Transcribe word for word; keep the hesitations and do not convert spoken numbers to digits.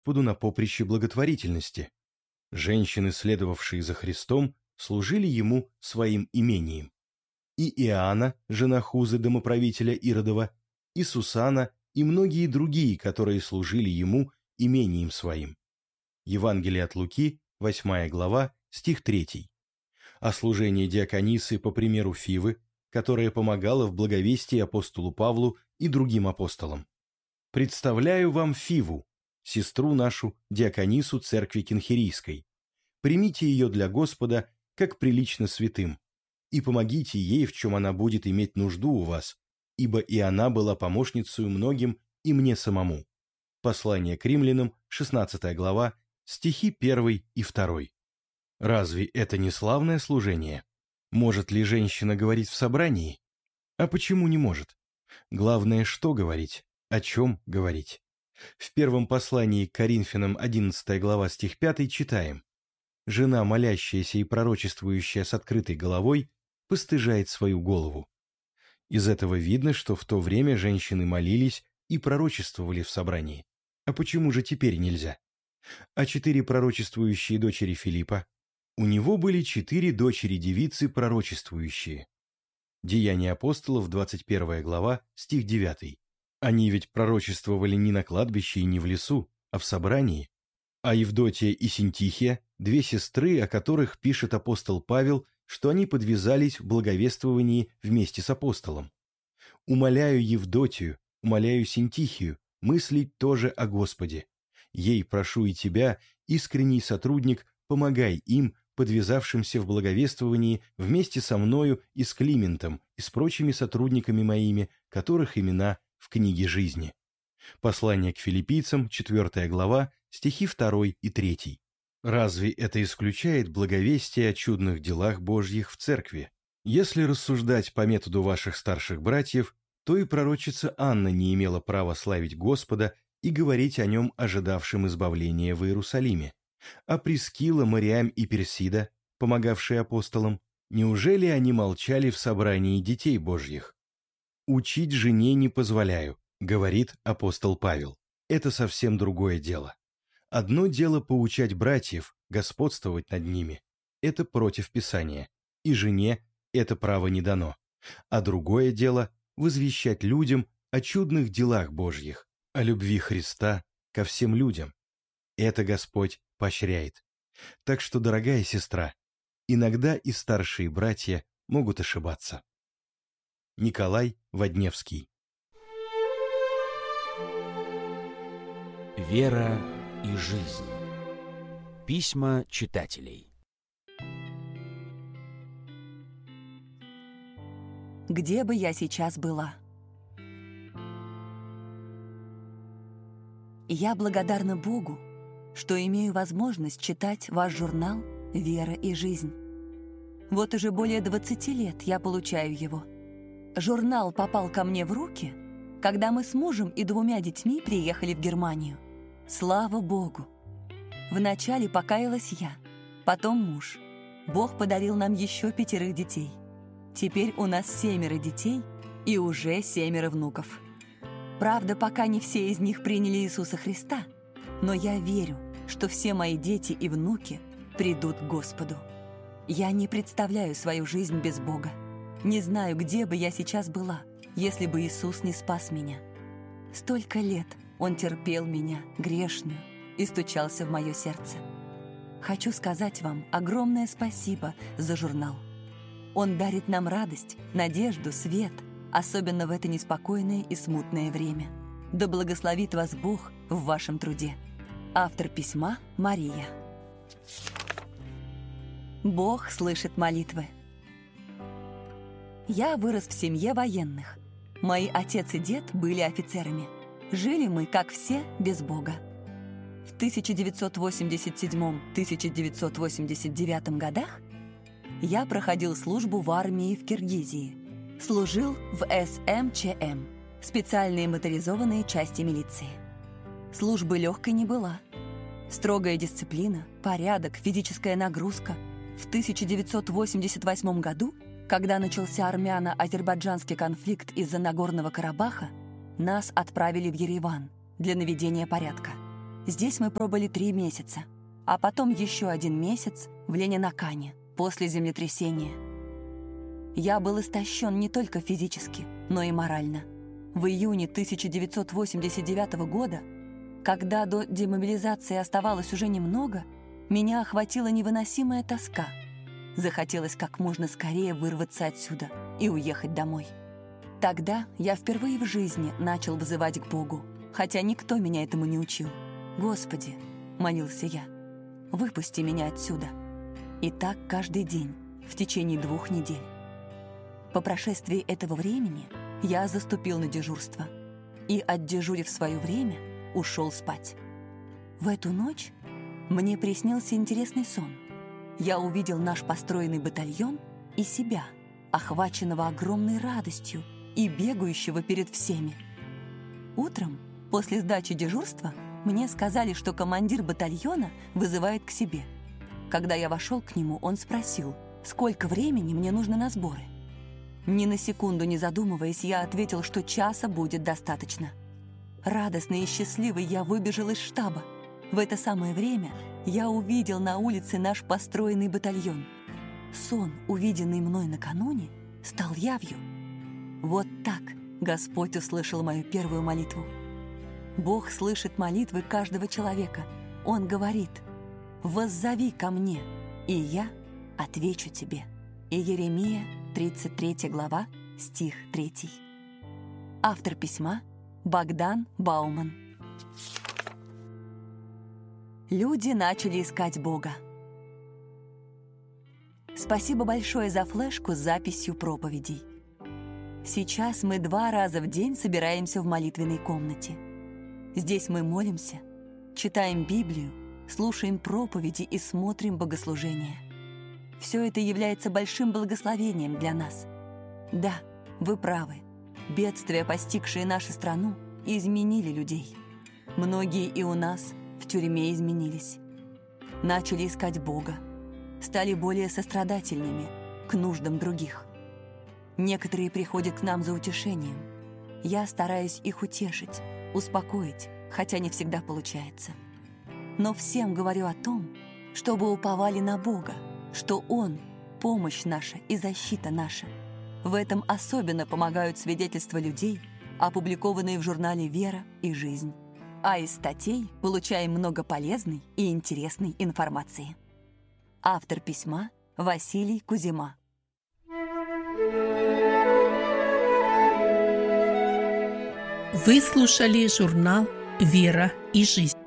Господу на поприще благотворительности. Женщины, следовавшие за Христом, служили ему своим имением. И Иоанна, жена Хузы, домоправителя Иродова, и Сусана, и многие другие, которые служили ему имением своим. Евангелие от Луки, восьмая глава, стих третий. А служение диаконисы по примеру Фивы, которая помогала в благовестии апостолу Павлу и другим апостолам. Представляю вам Фиву, сестру нашу, диаконису церкви Кенхерийской. Примите ее для Господа, как прилично святым, и помогите ей, в чем она будет иметь нужду у вас, ибо и она была помощницей многим и мне самому. Послание к римлянам, шестнадцатая глава, стихи первый и второй. Разве это не славное служение? Может ли женщина говорить в собрании? А почему не может? Главное, что говорить, о чем говорить. В первом послании к Коринфянам, одиннадцатая глава, стих пятый, читаем: «Жена, молящаяся и пророчествующая с открытой головой, постыжает свою голову». Из этого видно, что в то время женщины молились и пророчествовали в собрании. А почему же теперь нельзя? А четыре пророчествующие дочери Филиппа? У него были четыре дочери-девицы пророчествующие. Деяния апостолов, двадцать первая глава, стих девятый. Они ведь пророчествовали не на кладбище и не в лесу, а в собрании. А Евдотия и Синтихия – две сестры, о которых пишет апостол Павел, что они подвязались в благовествовании вместе с апостолом. «Умоляю Евдотию, умоляю Синтихию мыслить тоже о Господе. Ей прошу и тебя, искренний сотрудник, помогай им, подвязавшимся в благовествовании вместе со мною и с Климентом и с прочими сотрудниками моими, которых имена в книге жизни». Послание к филиппийцам, четвертая глава, стихи второй и третий. Разве это исключает благовестие о чудных делах Божьих в церкви? Если рассуждать по методу ваших старших братьев, то и пророчица Анна не имела права славить Господа и говорить о нем, ожидавшем избавления в Иерусалиме. А Прискилла, Мариам и Персида, помогавшие апостолам, неужели они молчали в собрании детей Божьих? «Учить жене не позволяю», — говорит апостол Павел. Это совсем другое дело. Одно дело поучать братьев, господствовать над ними. Это против Писания, и жене это право не дано. А другое дело — возвещать людям о чудных делах Божьих, о любви Христа ко всем людям. Это Господь поощряет. Так что, дорогая сестра, иногда и старшие братья могут ошибаться. Николай Водневский. Вера и жизнь. Письма читателей. Где бы я сейчас была? Я благодарна Богу, что имею возможность читать ваш журнал «Вера и жизнь». Вот уже более двадцати лет я получаю его. Журнал попал ко мне в руки, когда мы с мужем и двумя детьми приехали в Германию. Слава Богу! Вначале покаялась я, потом муж. Бог подарил нам еще пятерых детей. Теперь у нас семеро детей и уже семеро внуков. Правда, пока не все из них приняли Иисуса Христа, но я верю, что все мои дети и внуки придут к Господу. Я не представляю свою жизнь без Бога. Не знаю, где бы я сейчас была, если бы Иисус не спас меня. Столько лет Он терпел меня, грешную, и стучался в мое сердце. Хочу сказать вам огромное спасибо за журнал. Он дарит нам радость, надежду, свет, особенно в это неспокойное и смутное время. Да благословит вас Бог в вашем труде. Автор письма — Мария. Бог слышит молитвы. Я вырос в семье военных. Мои отец и дед были офицерами. Жили мы, как все, без Бога. В тысяча девятьсот восемьдесят седьмом — тысяча девятьсот восемьдесят девятом годах я проходил службу в армии в Киргизии. Служил в эс эм че эм – специальные моторизованные части милиции. Службы легкой не была. Строгая дисциплина, порядок, физическая нагрузка. В тысяча девятьсот восемьдесят восьмом году, когда начался армяно-азербайджанский конфликт из-за Нагорного Карабаха, нас отправили в Ереван для наведения порядка. Здесь мы пробыли три месяца, а потом еще один месяц в Ленинакане после землетрясения. Я был истощен не только физически, но и морально. В июне тысяча девятьсот восемьдесят девятого года, когда до демобилизации оставалось уже немного, меня охватила невыносимая тоска. Захотелось как можно скорее вырваться отсюда и уехать домой. Тогда я впервые в жизни начал взывать к Богу, хотя никто меня этому не учил. «Господи», — молился я, — «выпусти меня отсюда». И так каждый день, в течение двух недель. По прошествии этого времени я заступил на дежурство и, отдежурив свое время, ушел спать. В эту ночь мне приснился интересный сон. Я увидел наш построенный батальон и себя, охваченного огромной радостью и бегающего перед всеми. Утром, после сдачи дежурства, мне сказали, что командир батальона вызывает к себе. Когда я вошел к нему, он спросил, сколько времени мне нужно на сборы. Ни на секунду не задумываясь, я ответил, что часа будет достаточно. Радостный и счастливый я выбежал из штаба. В это самое время я увидел на улице наш построенный батальон. Сон, увиденный мной накануне, стал явью. Вот так Господь услышал мою первую молитву. Бог слышит молитвы каждого человека. Он говорит: «Воззови ко мне, и я отвечу тебе». Иеремия, тридцать третья глава, стих третий. Автор письма — Богдан Бауман. Люди начали искать Бога. Спасибо большое за флешку с записью проповедей. Сейчас мы два раза в день собираемся в молитвенной комнате. Здесь мы молимся, читаем Библию, слушаем проповеди и смотрим богослужения. Все это является большим благословением для нас. Да, вы правы. Бедствия, постигшие нашу страну, изменили людей. Многие и у нас в тюрьме изменились. Начали искать Бога. Стали более сострадательными к нуждам других. Некоторые приходят к нам за утешением. Я стараюсь их утешить, успокоить, хотя не всегда получается. Но всем говорю о том, чтобы уповали на Бога, что Он — помощь наша и защита наша. В этом особенно помогают свидетельства людей, опубликованные в журнале «Вера и жизнь». А из статей получаем много полезной и интересной информации. Автор письма — Василий Кузьма. Вы слушали журнал «Вера и жизнь».